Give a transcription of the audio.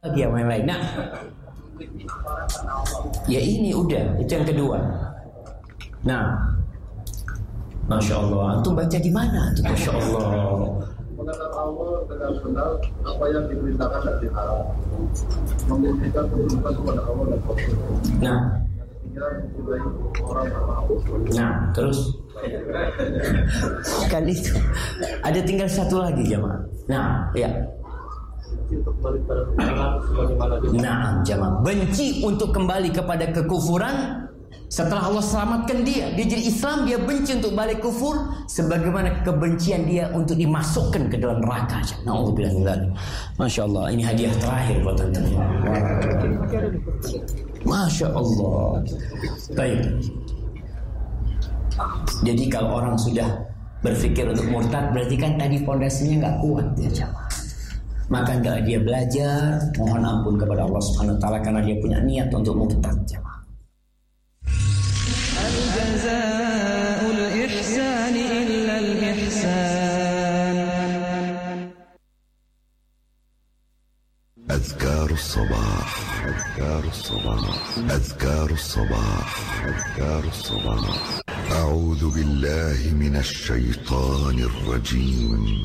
lagi yang lain. Nah, ya ini udah, itu yang kedua. Nah, Masya Allah, antum baca di mana? Masya Allah. Mengatakan Allah dengan benar apa yang diperintahkan dan dilarang, membuktikan kebenaran kepada Allah dan Rasul. Nah, orang nah terus kan itu ada tinggal satu lagi jemaah. Nah, ya. Nah, jemaah, benci untuk kembali kepada kekufuran setelah Allah selamatkan dia jadi Islam, dia benci untuk balik kufur sebagaimana kebencian dia untuk dimasukkan ke dalam neraka. Nauzubillah. Masya Allah, ini hadiah terakhir buat antum. Masya Allah. Baik. Jadi kalau orang sudah berpikir untuk murtad, berarti kan tadi fondasinya nggak kuat ya jemaah. Maka nggak dia belajar, mohon ampun kepada Allah Subhanahu Wa Taala karena dia punya niat untuk murtad jemaah. جزاء الإحسان إلا الإحسان. أذكار الصباح أذكار الصباح أذكار الصباح أذكار الصباح. أعوذ بالله من الشيطان الرجيم.